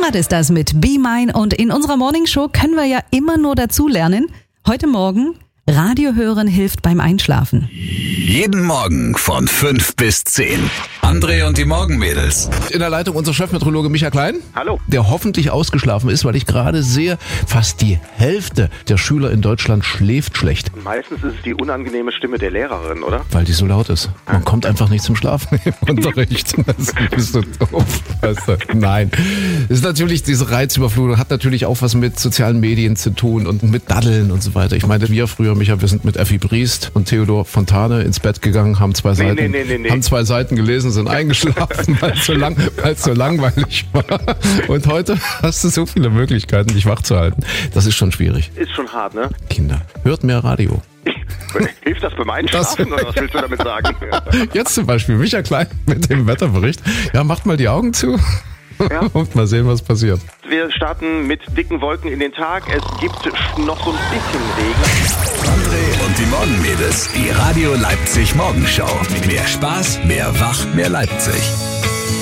Konrad ist das mit Be Mine und in unserer Morningshow können wir ja immer nur dazu lernen. Heute Morgen, Radio hören hilft beim Einschlafen. Jeden Morgen von 5 bis 10. André und die Morgenmädels. In der Leitung unser Chefmeteorologe Micha Klein. Hallo. Der hoffentlich ausgeschlafen ist, weil ich gerade sehe, fast die Hälfte der Schüler in Deutschland schläft schlecht. Meistens ist es die unangenehme Stimme der Lehrerin, oder? Weil die so laut ist. Man kommt einfach nicht zum Schlafen im Unterricht. Das ist so doof. Weißt du? Nein. Das ist natürlich diese Reizüberflutung, hat natürlich auch was mit sozialen Medien zu tun und mit Daddeln und so weiter. Ich meine, wir früher, Micha, wir sind mit Effi Briest und Theodor Fontane ins Bett gegangen, haben zwei Seiten gelesen, sind eingeschlafen, weil es so langweilig war. Und heute hast du so viele Möglichkeiten, dich wach zu halten. Das ist schon schwierig. Ist schon hart, ne? Kinder, hört mehr Radio. Hilft das beim Einschlafen oder was willst du damit sagen? Jetzt zum Beispiel Micha Klein mit dem Wetterbericht. Ja, macht mal die Augen zu. Ja. Und mal sehen, was passiert. Wir starten mit dicken Wolken in den Tag. Es gibt noch so ein bisschen Regen. André und die Morgenmädels. Die Radio Leipzig Morgenschau. Mehr Spaß, mehr Wach, mehr Leipzig.